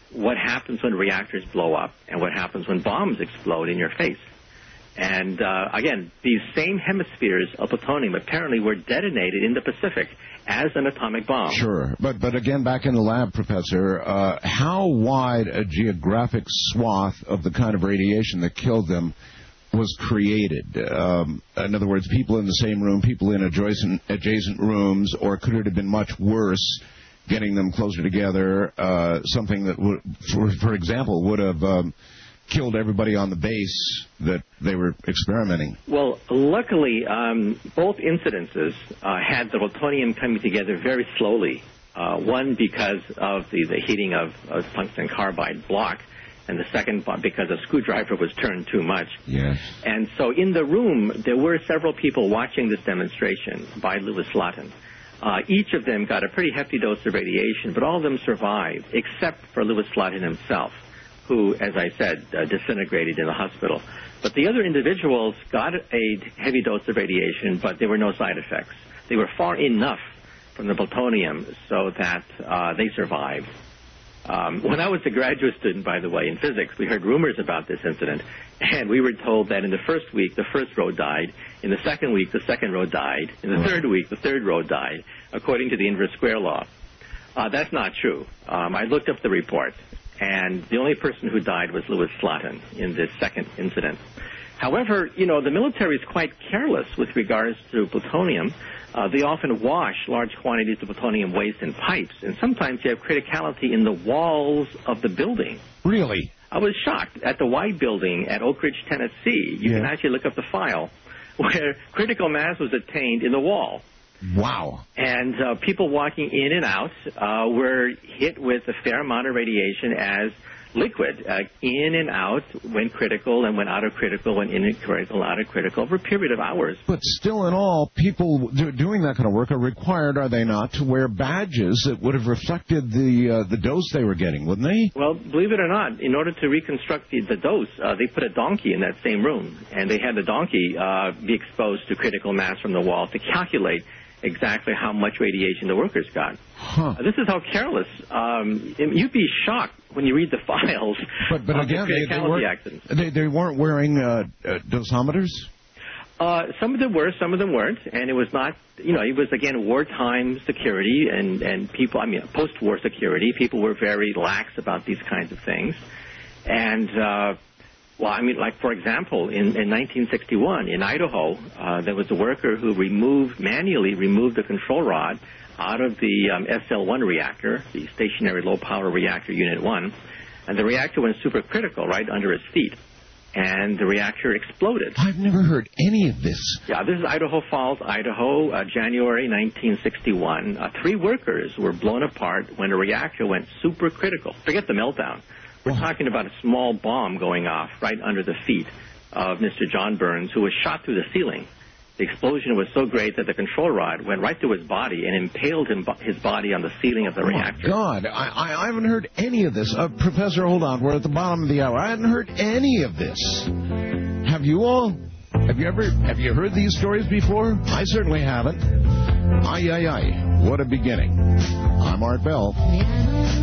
what happens when reactors blow up and what happens when bombs explode in your face. And, again, these same hemispheres of plutonium apparently were detonated in the Pacific as an atomic bomb. Sure. But again, back in the lab, Professor, how wide a geographic swath of the kind of radiation that killed them was created? In other words, people in the same room, people in adjacent rooms, or could it have been much worse, getting them closer together, something that, would, for example, would have killed everybody on the base that they were experimenting? Well, luckily, both incidences had the plutonium coming together very slowly. One because of the heating of tungsten carbide block, and the second because a screwdriver was turned too much. Yes. And so in the room, there were several people watching this demonstration by Louis Slotin. Each of them got a pretty hefty dose of radiation, but all of them survived, except for Louis Slotin himself, who, as I said, disintegrated in the hospital. But the other individuals got a heavy dose of radiation, but there were no side effects. They were far enough from the plutonium so that they survived. When I was a graduate student, by the way, in physics, we heard rumors about this incident, and we were told that in the first week, the first row died. In the second week, the second row died. In the third week, the third row died, according to the inverse square law. That's not true. I looked up the report, and the only person who died was Louis Slotin in this second incident. However, you know, the military is quite careless with regards to plutonium. They often wash large quantities of plutonium waste in pipes, and sometimes you have criticality in the walls of the building. Really? I was shocked at the White Building at Oak Ridge, Tennessee. You can actually look up the file where critical mass was attained in the wall. Wow. And people walking in and out were hit with a fair amount of radiation as liquid, in and out, when critical, and when out of critical, when in critical, out of critical, over a period of hours. But still in all, people doing that kind of work are required, are they not, to wear badges that would have reflected the dose they were getting, wouldn't they? Well, believe it or not, in order to reconstruct the dose, they put a donkey in that same room, and they had the donkey be exposed to critical mass from the wall to calculate exactly how much radiation the workers got. Huh. This is how careless. You'd be shocked when you read the files. But again, they weren't wearing dosimeters? Some of them were, some of them weren't, and it was not, you know, it was, again, wartime security and people, I mean, post-war security. People were very lax about these kinds of things. And, well, I mean, like, for example, in 1961, in Idaho, there was a worker who manually removed the control rod out of the SL-1 reactor, the Stationary Low Power Reactor Unit 1, and the reactor went supercritical right under his feet, and the reactor exploded. I've never heard any of this. Yeah, this is Idaho Falls, Idaho, January 1961. 3 workers were blown apart when a reactor went supercritical. Forget the meltdown. We're talking about a small bomb going off right under the feet of Mr. John Burns, who was shot through the ceiling. The explosion was so great that the control rod went right through his body and impaled his body on the ceiling of the reactor. Oh, my God. I haven't heard any of this. Professor, hold on. We're at the bottom of the hour. I hadn't heard any of this. Have you all? Have you heard these stories before? I certainly haven't. Ay, ay, ay. What a beginning. I'm Art Bell.